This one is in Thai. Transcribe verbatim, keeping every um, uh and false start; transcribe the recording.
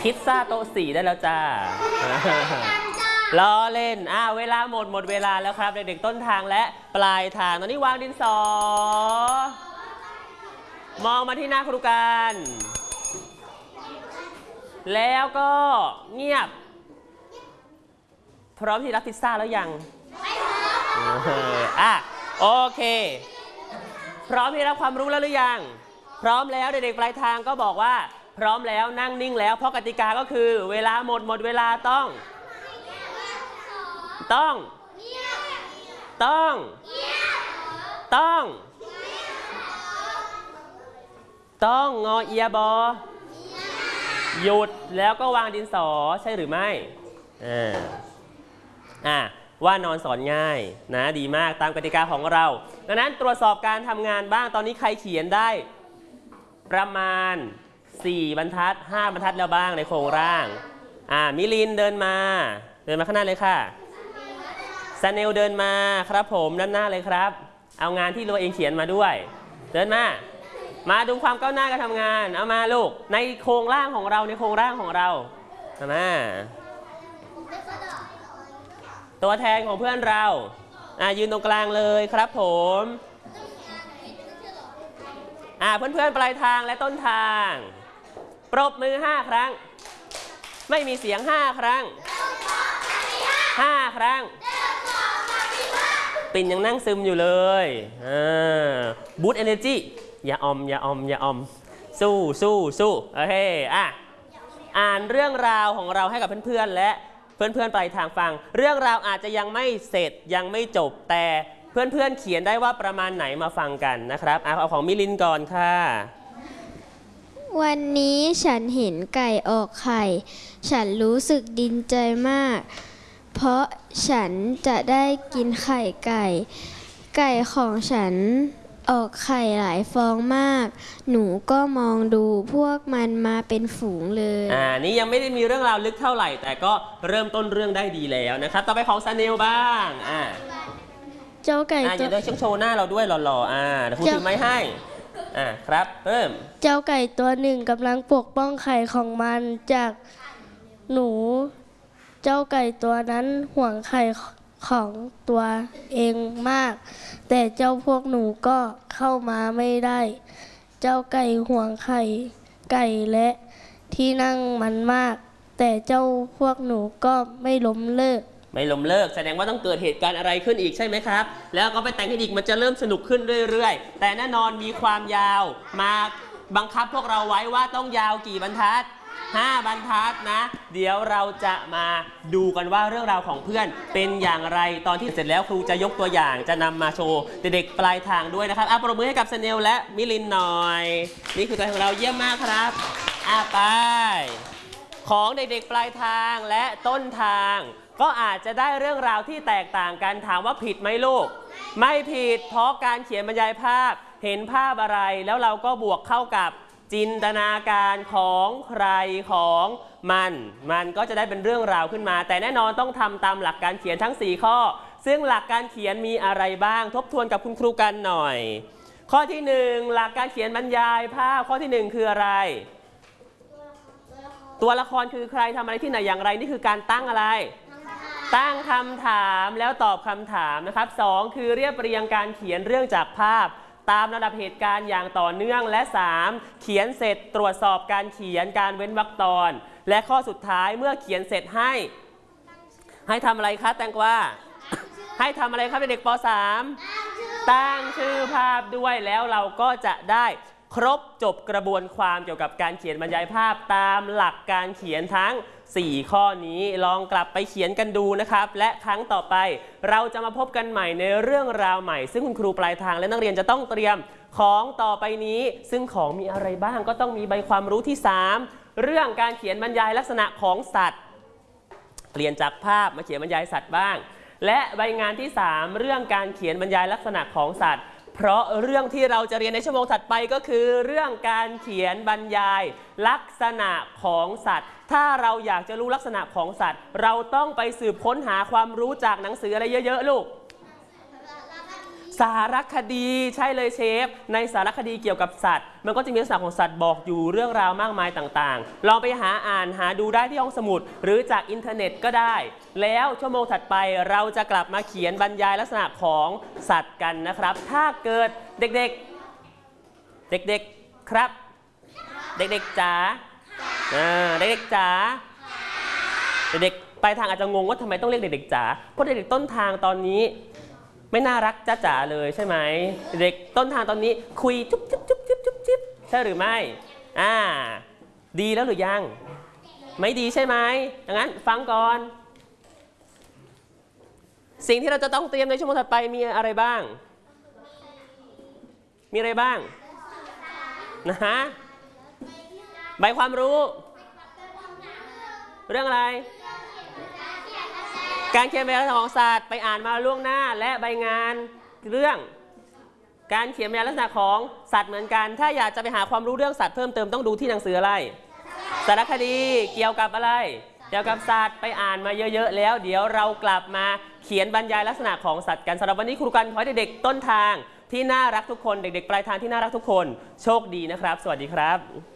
พิซซ่าโต๊ะสี่ได้แล้วจ้าล้อเล่นอ่าเวลาหมดหมดเวลาแล้วครับเด็กๆต้นทางและปลายทางตอนนี้วางดินสอมองมาที่หน้าครูกันแล้วก็เงียบพร้อมที่รับพิซซ่าแล้วยังอ่ะโอเคพร้อมที่รับความรู้แล้วหรือยังพร้อมแล้วเด็กๆปลายทางก็บอกว่าพร้อมแล้วนั่งนิ่งแล้วเพราะกติกาก็คือเวลาหมดหมดเวลาต้องต้องต้องต้องต้องงอเอียบอหยุดแล้วก็วางดินสอใช่หรือไม่อ่าอ่าว่านอนสอนง่ายนะดีมากตามกติกาของเราดังนั้นตรวจสอบการทำงานบ้างตอนนี้ใครเขียนได้ประมาณสี่บรรทัดห้าบรรทัดแล้วบ้างในโครงร่างอ่ามิลินเดินมาเดินมาข้างหน้าเลยค่ะซาเนลเดินมาครับผมด้านหน้าเลยครับเอางานที่ตัวเองเขียนมาด้วยเดินมามาดูความก้าวหน้าการทำงานเอามาลูกในโครงร่างของเราในโครงร่างของเรามาตัวแทนของเพื่อนเราอ่ายืนตรงกลางเลยครับผมอ่าเพื่อนๆปลายทางและต้นทางปรบมือห้าครั้งไม่มีเสียงห้าครั้งห้าครั้งปิ่นยังนั่งซึมอยู่เลยบูสต์เอเนจีอย่าอมอย่าอมอย่าอมสู้สู้สู้โอเคอ่ะอ่านเรื่องราวของเราให้กับเพื่อนๆและเพื่อนๆปลายทางฟังเรื่องราวอาจจะยังไม่เสร็จยังไม่จบแต่เพื่อนๆเขียนได้ว่าประมาณไหนมาฟังกันนะครับเอาของมิลินก่อนค่ะวันนี้ฉันเห็นไก่ออกไข่ฉันรู้สึกดีใจมากเพราะฉันจะได้กินไข่ไก่ไก่ของฉันออกไข่หลายฟองมากหนูก็มองดูพวกมันมาเป็นฝูงเลยอ่านี่ยังไม่ได้มีเรื่องราวลึกเท่าไหร่แต่ก็เริ่มต้นเรื่องได้ดีแล้วนะครับต่อไปของซาเนลบ้างอ่าเจ้าไก่ตัวอย่าได้โชว์หน้าเราด้วยหล่อๆอ่าเดี๋ยวครูถือไม้ให้อ่าครับเพิ่มเจ้าไก่ตัวหนึ่งกำลังปกป้องไข่ของมันจากหนูเจ้าไก่ตัวนั้นห่วงไข่ของตัวเองมากแต่เจ้าพวกหนูก็เข้ามาไม่ได้เจ้าไก่ห่วงไข่ไก่และที่นั่งมันมากแต่เจ้าพวกหนูก็ไม่ล้มเลิกไม่ล้มเลิกแสดงว่าต้องเกิดเหตุการณ์อะไรขึ้นอีกใช่ไหมครับแล้วก็ไปแต่งให้อีกมันจะเริ่มสนุกขึ้นเรื่อยๆแต่แน่นอนมีความยาวมาบังคับพวกเราไว้ว่าต้องยาวกี่บรรทัดห้าบรรทัดนะเดี๋ยวเราจะมาดูกันว่าเรื่องราวของเพื่อนเป็นอย่างไรตอนที่เสร็จแล้วครูจะยกตัวอย่างจะนำมาโชว์เด็กๆปลายทางด้วยนะครับอ่ะปรบมือให้กับซาเนลและมิลินหน่อยนี่คือตัวของเราเยี่ยมมากครับอ่ะไปของเด็กๆปลายทางและต้นทางก็อาจจะได้เรื่องราวที่แตกต่างกันถามว่าผิดไหมลูกไม่ผิดเพราะการเขียนบรรยายภาพเห็นภาพอะไรแล้วเราก็บวกเข้ากับจินตนาการของใครของมันมันก็จะได้เป็นเรื่องราวขึ้นมาแต่แน่นอนต้องทำตามหลักการเขียนทั้งสี่ข้อซึ่งหลักการเขียนมีอะไรบ้างทบทวนกับคุณครูกันหน่อยข้อที่หนึ่งหลักการเขียนบรรยายภาพข้อที่หนึ่งคืออะไรตัวละครคือใครทำอะไรที่ไหนอย่างไรนี่คือการตั้งอะไรตั้งคำถามแล้วตอบคำถามนะครับสองคือเรียบเรียงการเขียนเรื่องจากภาพตามระดับเหตุการณ์อย่างต่อเนื่องและสามเขียนเสร็จตรวจสอบการเขียนการเว้นวรรคตอนและข้อสุดท้ายเมื่อเขียนเสร็จให้ให้ทำอะไรคะแตงกวาให้ทำอะไรครับเด็กป.สาม ตั้งชื่อภาพด้วยแล้วเราก็จะได้ครบจบกระบวนความเกี่ยวกับการเขียนบรรยายภาพตามหลักการเขียนทั้งสี่ข้อนี้ลองกลับไปเขียนกันดูนะครับและครั้งต่อไปเราจะมาพบกันใหม่ในเรื่องราวใหม่ซึ่งคุณครูปลายทางและนักเรียนจะต้องเตรียมของต่อไปนี้ซึ่งของมีอะไรบ้างก็ต้องมีใบความรู้ที่สามเรื่องการเขียนบรรยายลักษณะของสัตว์เปลี่ยนจากภาพมาเขียนบรรยายสัตว์บ้างและใบงานที่สามเรื่องการเขียนบรรยายลักษณะของสัตว์เพราะเรื่องที่เราจะเรียนในชั่วโมงถัดไปก็คือเรื่องการเขียนบรรยายลักษณะของสัตว์ถ้าเราอยากจะรู้ลักษณะของสัตว์เราต้องไปสืบค้นหาความรู้จากหนังสืออะไรเยอะๆลูกสารคดีใช่เลยเชฟในสารคดีเกี่ยวกับสัตว์มันก็จะมีลักษณะของสัตว์บอกอยู่เรื่องราวมากมายต่างๆลองไปหาอ่านหาดูได้ที่ห้องสมุดหรือจากอินเทอร์เน็ตก็ได้แล้วชั่วโมงถัดไปเราจะกลับมาเขียนบรรยายลักษณะของสัตว์กันนะครับถ้าเกิดเด็กๆเด็กๆครับเด็กๆจ๋าเด็กๆจ๋าเด็กๆปลายทางอาจจะงงว่าทำไมต้องเรียกเด็กๆจ๋าเพราะเด็กๆต้นทางตอนนี้ไม่น่ารักจ้าจ๋าเลยใช่ไหมเด็กต้นทางตอนนี้คุยจุ๊บจุ๊บจุ๊บจุ๊บจุ๊บจุ๊บใช่หรือไม่อ่าดีแล้วหรือยังไม่ดีใช่ไหมดังนั้นฟังก่อนสิ่งที่เราจะต้องเตรียมในชั่วโมงถัดไปมีอะไรบ้างมีอะไรบ้างนะฮะใบความรู้เรื่องอะไรการเขียนบรรยายลักษณะของสัตว์ไปอ่านมาล่วงหน้าและใบงานเรื่องการเขียนบรรยายลักษณะของสัตว์เหมือนกันถ้าอยากจะไปหาความรู้เรื่องสัตว์เพิ่มเติมต้องดูที่หนังสืออะไรสารคดีเกี่ยวกับอะไรเกี่ยวกับสัตว์ไปอ่านมาเยอะๆแล้วเดี๋ยวเรากลับมาเขียนบรรยายลักษณะของสัตว์กันสำหรับวันนี้ครูกันขอให้เด็กๆต้นทางที่น่ารักทุกคนเด็กๆปลายทางที่น่ารักทุกคนโชคดีนะครับสวัสดีครับ